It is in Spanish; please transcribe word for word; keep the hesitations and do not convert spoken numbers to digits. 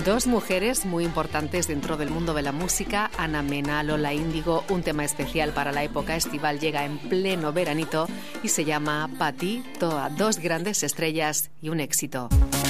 Dos mujeres muy importantes dentro del mundo de la música, Ana Mena, Lola Índigo. Un tema especial para la época estival llega en pleno veranito y se llama Pa' ti, Toa. Dos grandes estrellas y un éxito.